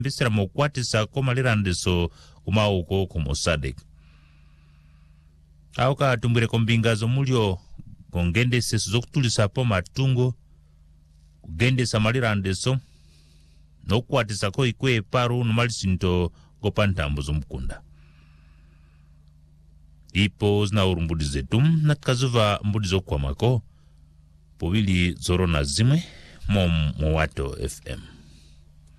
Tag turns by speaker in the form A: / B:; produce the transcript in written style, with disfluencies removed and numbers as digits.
A: mbisira mokwatisa komalirandiso kumauko kumosadek auka tumbwire kombinga zomulyo kongendese zokutulisa po matungo kugendesa malirandiso nokwatisa ko ikwe paru numalisinto gopantambo zomukunda ipo zina urumbudi zetu na tukazuva mbudi zokwamako povili zoro na zimwe mom Mwato FM.